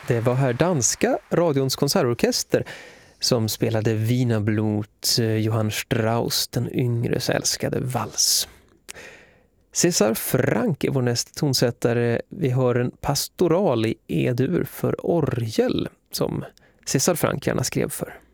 Det var här danska radions konsertorkester som spelade Wienerblut, Johann Strauss den yngres älskade vals. César Franck är vår nästa tonsättare. Vi hör en pastoral i E-dur för orgel som César Franck gärna skrev för.